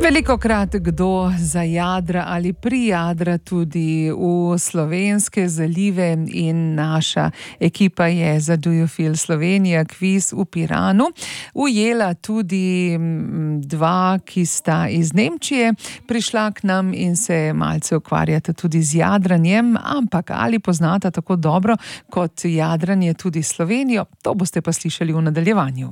Velikokrat kdo zajadra ali prijadra tudi v slovenske zalive in naša ekipa je za Do You Feel Slovenija kviz v Piranu ujela tudi dva, ki sta iz Nemčije prišla k nam in se malce ukvarjata tudi z jadranjem, ampak ali poznata tako dobro kot jadranje tudi Slovenijo, to boste pa slišali v nadaljevanju.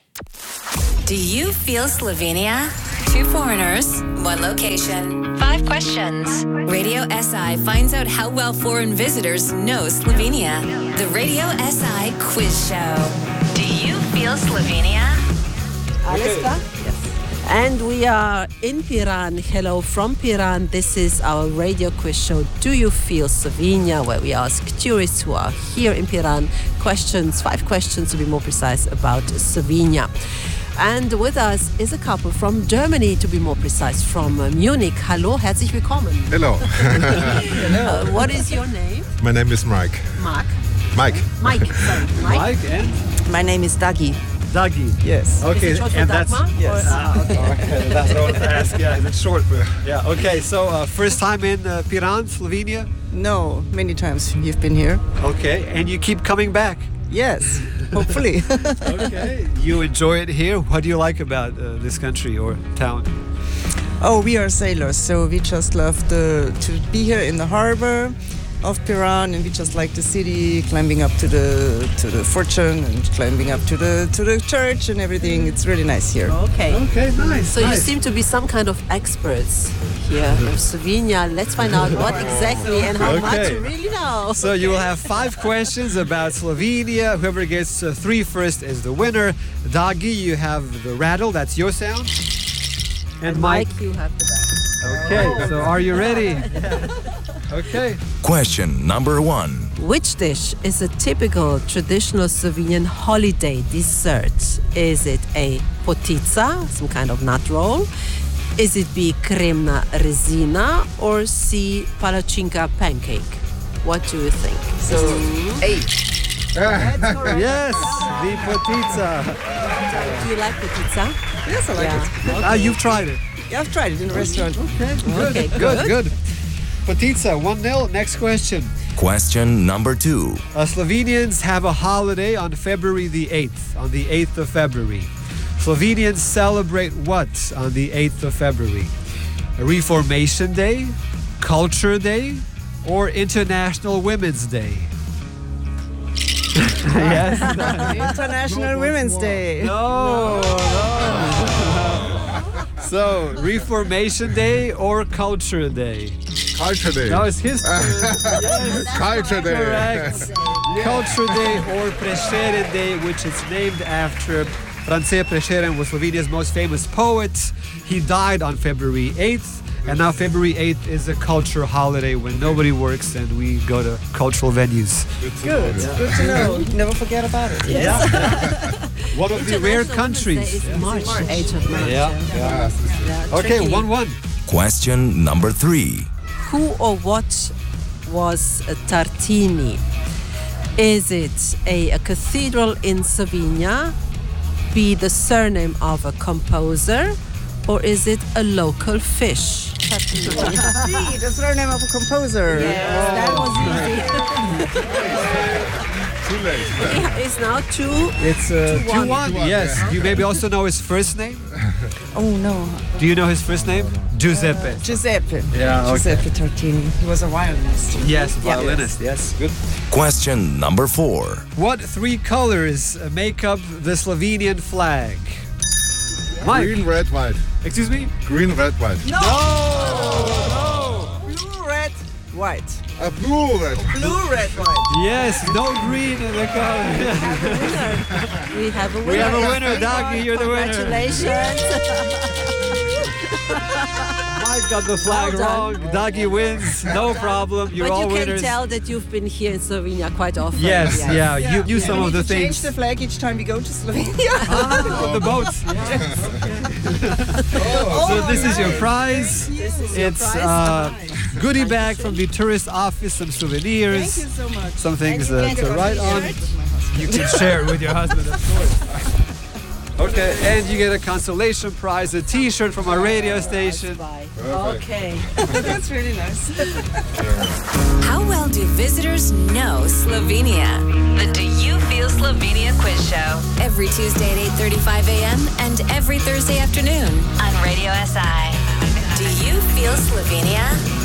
Do you feel Slovenia? Two foreigners, one location, 5 questions. Radio SI finds out how well foreign visitors know Slovenia. The Radio SI Quiz Show. Do you feel Slovenia? Alles klar? Yes. And we are in Piran. Hello from Piran. This is our radio quiz show, Do You Feel Slovenia, where we ask tourists who are here in Piran questions, 5 questions to be more precise, about Slovenia. And with us is a couple from Germany, to be more precise, from Munich. Hallo, herzlich willkommen. Hello. Hello. What is your name? My name is Mike. Mark? Mike. Mike, sorry. Mike and? My name is Dagi. Dagi. Yes. Okay, Is it short for and that's Dagmar? Yes. okay. That's what I wanted to ask. Yeah, is it short? Yeah. Okay. So first time in Piran, Slovenia. No, many times you've been here. Okay, and you keep coming back. Yes, hopefully. Okay. You enjoy it here. What do you like about this country or town? Oh, we are sailors, so we just love to be here in the harbor of Piran, and we just like the city, climbing up to the fortune and climbing up to the church and everything. It's really nice here. Okay. Okay, nice. So you seem to be some kind of experts here in Slovenia. Let's find out what exactly and how much you really know. So you will have 5 questions about Slovenia. Whoever gets 3 first is the winner. Dagi, you have the rattle. That's your sound. And Mike. You have the best. Okay, so are you ready? Okay. Question number 1. Which dish is a typical traditional Slovenian holiday dessert? Is it A, potica, some kind of nut roll? Is it B, kremna rezina? Or C, palačinka pancake? What do you think? So, A. Yes, the potica. Do you like potica? Yes, I like it. You've tried it. Yeah, I've tried it in a restaurant. Okay, Good. Potica, 1-0. Next question. Question number 2. Slovenians have a holiday on February the 8th, on the 8th of February. Slovenians celebrate what on the 8th of February? A Reformation Day, Culture Day, or International Women's Day? Yes. International Women's Day. No. So, Reformation Day or Culture Day? Culture Day. No, it's history. Yes. Culture Day. Correct. Culture Day or Prešeren Day, which is named after France Prešeren, was Slovenia's most famous poet. He died on February 8th, and now February 8th is a culture holiday when nobody works and we go to cultural venues. Good. Good to know. Never forget about it. Yeah. One of the rare countries. Is March, 8th of March. Yeah. Okay, tricky. 1-1. Question number 3. Who or what was Tartini? Is it A cathedral in Slovenia, B, the surname of a composer, or is it a local fish? B, the surname of a composer. That was easy. Too late. It's now 2. It's 2-1. Yes. Yeah. Do you maybe also know his first name? Oh, no. Do you know his first name? Giuseppe. Giuseppe. Yeah, okay. Giuseppe Tartini. He was a violinist. Yes, violinist. Yes, good. Question number 4. What 3 colors make up the Slovenian flag? Mike. Green, red, white. Excuse me? Green, red, white. No! Blue, red, white. A blue, red. Blue, red, white. Yes, no green in the color. We have a winner. We have a winner, Dagi. You're the winner. Congratulations. Mike got the flag Well wrong. done. Dagi wins. No problem. You're But all you can winners. tell that you've been here in Slovenia quite often. Yes, yeah. You knew some We of need the to change things. the flag each time we go to Slovenia. The boats. So this is your prize. It's goodie bag from the tourist office, some souvenirs, Thank you so much. some things And you can to go write share on. it with my husband. You can share it with your husband, of course. Okay, and you get a consolation prize, a T-shirt from our radio station. Okay. That's really nice. How well do visitors know Slovenia? The Do You Feel Slovenia quiz show. Every Tuesday at 8:35 a.m. and every Thursday afternoon on Radio SI. Do you feel Slovenia?